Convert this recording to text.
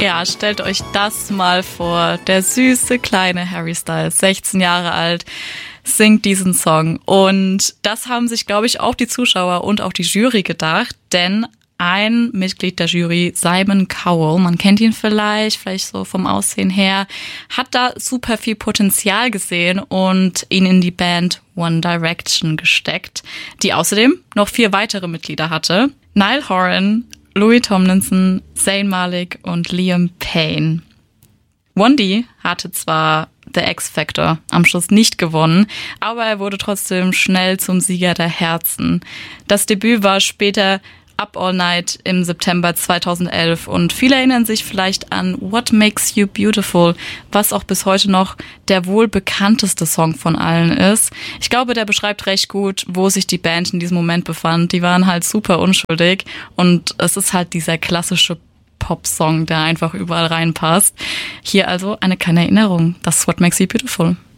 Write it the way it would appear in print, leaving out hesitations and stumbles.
Ja, stellt euch das mal vor. Der süße kleine Harry Styles, 16 Jahre alt, singt diesen Song. Und das haben sich, glaube ich, auch die Zuschauer und auch die Jury gedacht, denn ein Mitglied der Jury, Simon Cowell, man kennt ihn vielleicht so vom Aussehen her, hat da super viel Potenzial gesehen und ihn in die Band One Direction gesteckt, die außerdem noch 4 weitere Mitglieder hatte. Niall Horan, Louis Tomlinson, Zayn Malik und Liam Payne. Wondy hatte zwar The X Factor am Schluss nicht gewonnen, aber er wurde trotzdem schnell zum Sieger der Herzen. Das Debüt war später Up All Night im September 2011 und viele erinnern sich vielleicht an What Makes You Beautiful, was auch bis heute noch der wohl bekannteste Song von allen ist. Ich glaube, der beschreibt recht gut, wo sich die Band in diesem Moment befand. Die waren halt super unschuldig und es ist halt dieser klassische Pop-Song, der einfach überall reinpasst. Hier also eine kleine Erinnerung, das ist What Makes You Beautiful.